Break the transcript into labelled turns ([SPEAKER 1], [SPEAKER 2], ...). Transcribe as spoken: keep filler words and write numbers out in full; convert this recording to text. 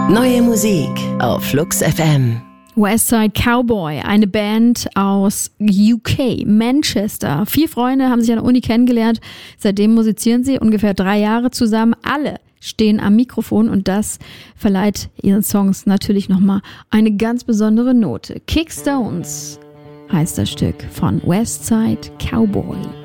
[SPEAKER 1] Neue Musik auf Flux F M.
[SPEAKER 2] Westside Cowboy, eine Band aus U K, Manchester. Vier Freunde haben sich an der Uni kennengelernt. Seitdem musizieren sie ungefähr drei Jahre zusammen. Alle stehen am Mikrofon und das verleiht ihren Songs natürlich nochmal eine ganz besondere Note. Kickstones heißt das Stück von Westside Cowboy.